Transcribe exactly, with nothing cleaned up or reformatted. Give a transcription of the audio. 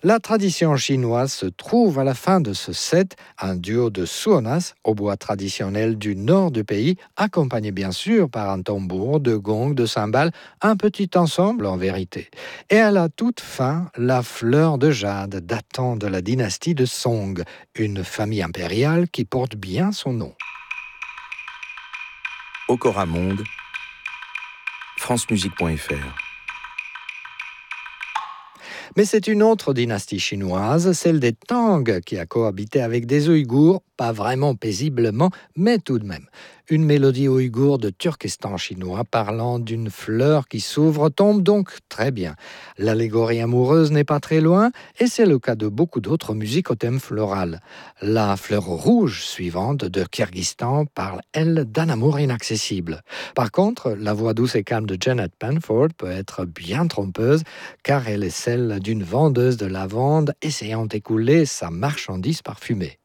La tradition chinoise se trouve à la fin de ce set, un duo de suonas, au bois traditionnel du nord du pays, accompagné bien sûr par un tambour, de gongs, de cymbales, un petit ensemble en vérité. Et à la toute fin, la fleur de jade datant de la dynastie de Song, une famille impériale qui porte bien son nom. Okora Monde, france musique point f r. Mais c'est une autre dynastie chinoise, celle des Tang, qui a cohabité avec des Ouïghours, pas vraiment paisiblement, mais tout de même. Une mélodie ouïghour de Turkestan chinois parlant d'une fleur qui s'ouvre tombe donc très bien. L'allégorie amoureuse n'est pas très loin, et c'est le cas de beaucoup d'autres musiques au thème floral. La fleur rouge suivante de Kyrgyzstan parle, elle, d'un amour inaccessible. Par contre, la voix douce et calme de Janet Panford peut être bien trompeuse, car elle est celle d'une vendeuse de lavande essayant d'écouler sa marchandise parfumée.